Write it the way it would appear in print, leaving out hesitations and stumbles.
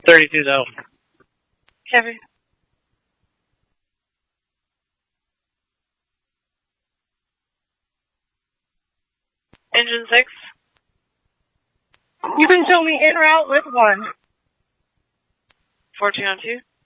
32 though. Heavy. Engine 6. You can show me en route with 1. 14 on 2.